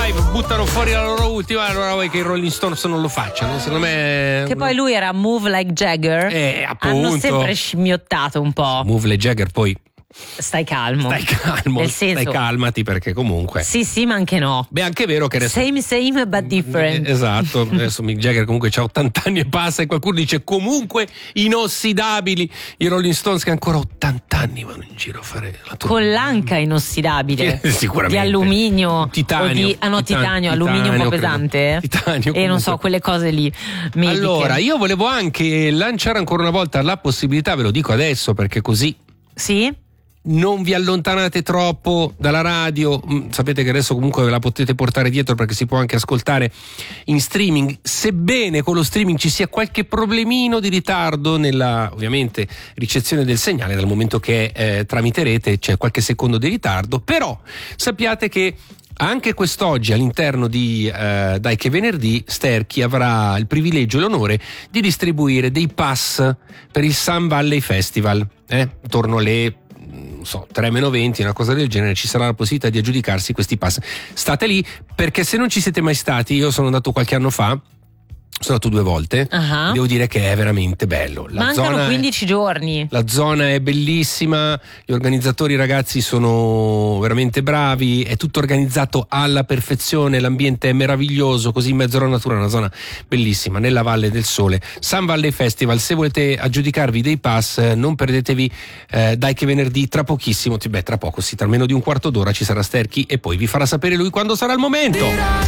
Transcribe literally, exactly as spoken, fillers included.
live buttano fuori la loro ultima, allora vuoi che i Rolling Stones non lo facciano? Secondo me. Che poi lui era Move Like Jagger. Eh, appunto. Hanno sempre scimmiottato un po'. Move Like Jagger, poi. Stai calmo. Stai calmo, Nel senso, stai calmati, perché comunque. Sì, sì, ma anche no. Beh, anche è vero che adesso. Same, same, but different. Esatto. Adesso Mick Jagger comunque c'ha ottanta anni e passa, e qualcuno dice comunque inossidabili. I Rolling Stones che ancora ottanta anni vanno in giro a fare la tour. Con l'anca inossidabile. Sicuramente. Di alluminio. Titanio. O di, ah no, titanio, titanio, alluminio un po' credo. pesante. Titanio. E non so, quelle cose lì. Mediche. Allora, io volevo anche lanciare ancora una volta la possibilità, ve lo dico adesso perché così. Sì? Non vi allontanate troppo dalla radio, sapete che adesso comunque ve la potete portare dietro perché si può anche ascoltare in streaming, sebbene con lo streaming ci sia qualche problemino di ritardo nella, ovviamente, ricezione del segnale, dal momento che eh, tramite rete c'è qualche secondo di ritardo, però sappiate che anche quest'oggi all'interno di eh, Dai che venerdì Sterchi avrà il privilegio e l'onore di distribuire dei pass per il Sun Valley Festival, eh, intorno alle non so, tre meno venti, una cosa del genere, ci sarà la possibilità di aggiudicarsi questi pass. State lì, perché se non ci siete mai stati, io sono andato qualche anno fa, sono andato due volte, uh-huh. Devo dire che è veramente bello. La Mancano zona quindici è, giorni. La zona è bellissima, gli organizzatori ragazzi sono veramente bravi, è tutto organizzato alla perfezione, l'ambiente è meraviglioso, così in mezzo alla natura, una zona bellissima, nella Valle del Sole. Sun Valley Festival, se volete aggiudicarvi dei pass, non perdetevi eh, Dai che venerdì, tra pochissimo, beh tra poco sì, tra meno di un quarto d'ora ci sarà Sterchi e poi vi farà sapere lui quando sarà il momento.